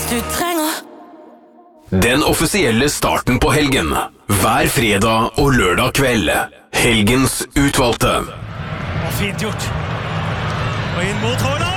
du trenger. Den offisielle starten på helgen. Hver fredag og lørdag kveld. Helgens utvalgte. Og fint gjort. Og inn mot Haaland!